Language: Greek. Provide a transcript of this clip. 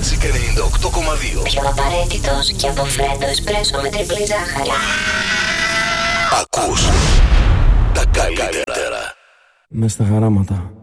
Magic 98,2. Πιο απαραίτητος και από φρέντο εσπρέσο με τριπλή ζάχαρη. Ακούς τα καλύτερα. Μες στα χαράματα.